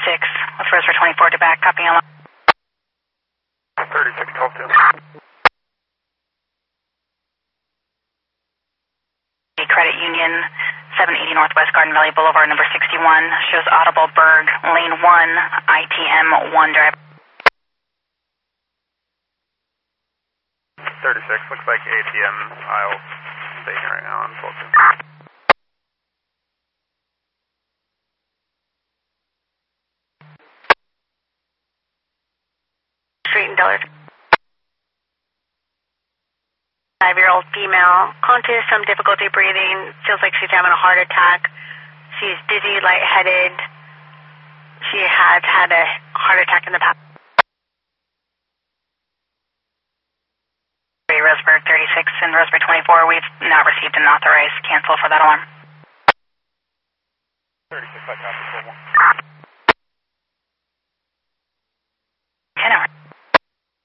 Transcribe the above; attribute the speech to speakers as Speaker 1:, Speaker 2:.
Speaker 1: with Roseburg 24 to back, copying alarm.
Speaker 2: 36, 12 2.
Speaker 1: Credit Union, 780 Northwest Garden Valley Boulevard, number 61, shows audible Berg, lane 1, ITM 1 drive.
Speaker 2: 36, looks like ATM aisle station right now on 12 2.
Speaker 1: Street and Dillard. 5-year-old female, conscious, some difficulty breathing, feels like she's having a heart attack. She's dizzy, lightheaded. She has had a heart attack in the past. Roseburg 36 and Roseburg 24, we've not received an authorized cancel for that alarm.
Speaker 2: 36, I copy.